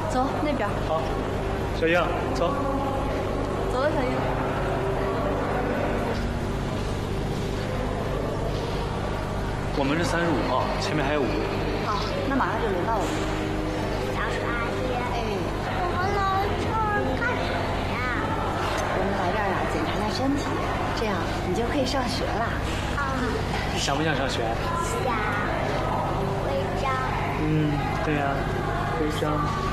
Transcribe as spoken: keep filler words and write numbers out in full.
走那边。 好，小英，走。 走了，小英。 我们是三十五号，前面还有五个。 好，那马上就轮到我们。 小鼠阿姨， 哎， 我们来这儿干什么呀？ 我们来这儿啊，检查一下身体，这样你就可以上学了。 啊， 你想不想上学？ 想，徽章。 嗯，对呀、徽章。